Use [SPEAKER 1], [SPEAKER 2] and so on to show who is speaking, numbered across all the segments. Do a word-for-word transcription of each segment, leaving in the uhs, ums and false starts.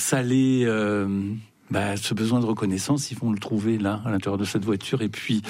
[SPEAKER 1] ça les... Euh, bah, ce besoin de reconnaissance, ils vont le trouver là, à l'intérieur de cette voiture. Et puis,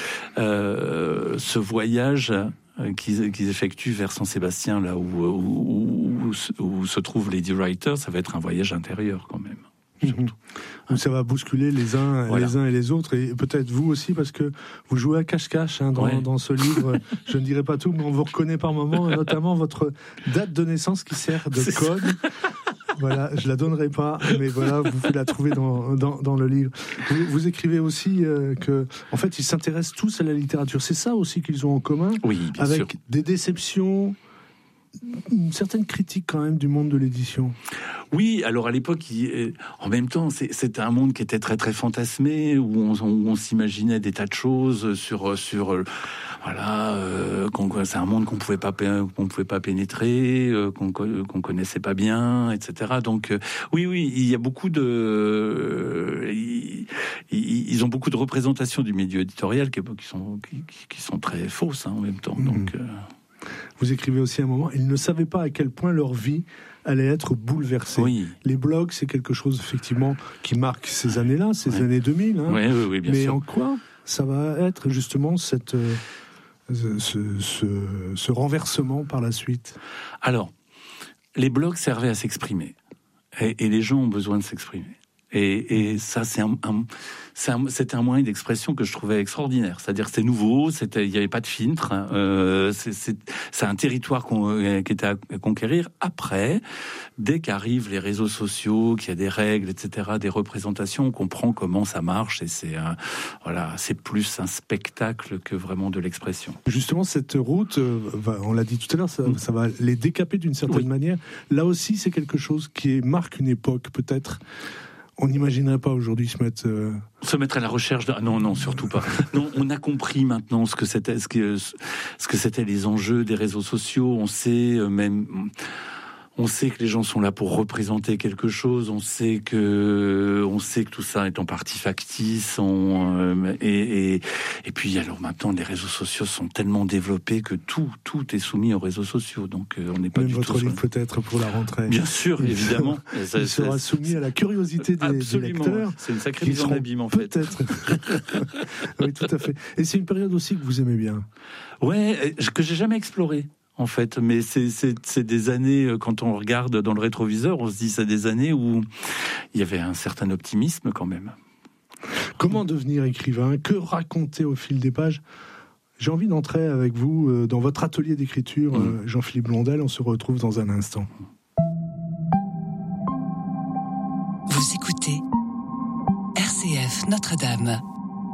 [SPEAKER 1] euh, ce voyage qu'ils, qu'ils effectuent vers Saint-Sébastien, là où, où, où, où se trouve Lady Writer, ça va être un voyage intérieur quand même.
[SPEAKER 2] Surtout. Mmh. Ça va bousculer les uns, voilà. les uns et les autres, et peut-être vous aussi, parce que vous jouez à cache-cache hein, dans, ouais. dans ce livre. Je ne dirai pas tout, mais on vous reconnaît par moments, notamment votre date de naissance qui sert de code. Voilà, je la donnerai pas, mais voilà, vous pouvez la trouver dans, dans, dans le livre. Vous, vous écrivez aussi euh, que, en fait, ils s'intéressent tous à la littérature. C'est ça aussi qu'ils ont en commun,
[SPEAKER 1] oui, bien
[SPEAKER 2] avec
[SPEAKER 1] sûr.
[SPEAKER 2] Des déceptions, une certaine critique quand même du monde de l'édition.
[SPEAKER 1] Oui, alors à l'époque, il, en même temps, c'est, c'était un monde qui était très très fantasmé, où on, où on s'imaginait des tas de choses sur sur voilà, euh, qu'on, c'est un monde qu'on pouvait pas qu'on pouvait pas pénétrer, euh, qu'on qu'on connaissait pas bien, et cetera. Donc euh, oui, oui, il y a beaucoup de, euh, ils, ils ont beaucoup de représentations du milieu éditorial qui, qui sont qui, qui sont très fausses hein, en même temps. Mmh. Donc euh,
[SPEAKER 2] vous écrivez aussi à un moment, ils ne savaient pas à quel point leur vie allait être bouleversée.
[SPEAKER 1] Oui.
[SPEAKER 2] Les blogs, c'est quelque chose effectivement qui marque ces années-là, ces
[SPEAKER 1] oui.
[SPEAKER 2] années deux mille. Hein.
[SPEAKER 1] Oui, oui, oui, bien
[SPEAKER 2] Mais
[SPEAKER 1] sûr.
[SPEAKER 2] en quoi ça va être justement cette, euh, ce, ce, ce renversement par la suite?
[SPEAKER 1] Alors, les blogs servaient à s'exprimer. Et, et les gens ont besoin de s'exprimer. Et, et ça, c'est un, un, c'est un, c'était un moyen d'expression que je trouvais extraordinaire. C'est-à-dire que c'était nouveau, c'était, il n'y avait pas de filtre. Euh, c'est, c'est, c'est un territoire qu'on, qui était à conquérir. Après, dès qu'arrivent les réseaux sociaux, qu'il y a des règles, et cetera, des représentations, on comprend comment ça marche. Et c'est, un, voilà, c'est plus un spectacle que vraiment de l'expression.
[SPEAKER 2] Justement, cette route, va, on l'a dit tout à l'heure, ça, mmh. ça va les décaper d'une certaine oui. manière. Là aussi, c'est quelque chose qui marque une époque, peut-être. On n'imaginerait pas aujourd'hui se mettre... Euh...
[SPEAKER 1] Se mettre à la recherche de... Non, non, surtout pas. Non, on a compris maintenant ce que c'était, ce que, ce que c'était les enjeux des réseaux sociaux. On sait même... On sait que les gens sont là pour représenter quelque chose. On sait que, on sait que tout ça est en partie factice. On, euh, et, et, et puis alors maintenant, les réseaux sociaux sont tellement développés que tout, tout est soumis aux réseaux sociaux. Donc euh, on n'est pas
[SPEAKER 2] même
[SPEAKER 1] du
[SPEAKER 2] votre
[SPEAKER 1] tout.
[SPEAKER 2] Livre peut-être pour la rentrée.
[SPEAKER 1] Bien sûr, évidemment.
[SPEAKER 2] Il
[SPEAKER 1] ça,
[SPEAKER 2] sera
[SPEAKER 1] ça,
[SPEAKER 2] soumis à la curiosité des, des lecteurs.
[SPEAKER 1] C'est une sacrée mise en abîme en fait.
[SPEAKER 2] Peut-être. Oui, tout à fait. Et c'est une période aussi que vous aimez bien.
[SPEAKER 1] Ouais, que j'ai jamais explorée. En fait, mais c'est, c'est, c'est des années, quand on regarde dans le rétroviseur, on se dit c'est des années où il y avait un certain optimisme quand même.
[SPEAKER 2] Comment devenir écrivain? Que raconter au fil des pages? J'ai envie d'entrer avec vous dans votre atelier d'écriture, mmh. Jean-Philippe Blondel. On se retrouve dans un instant.
[SPEAKER 3] Vous écoutez R C F Notre-Dame.